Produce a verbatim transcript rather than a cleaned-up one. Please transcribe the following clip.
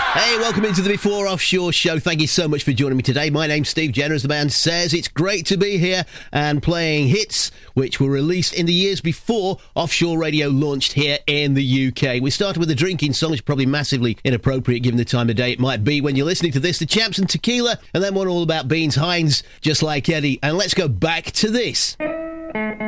Hey, welcome into the Before Offshore show. Thank you so much for joining me today. My name's Steve Jenner, as the man says. It's great to be here and playing hits which were released in the years before offshore radio launched here in the U K. We started with a drinking song, which is probably massively inappropriate given the time of day it might be when you're listening to this. The Champs and Tequila, and then one all about beans, Heinz, Just Like Eddie. And let's go back to this.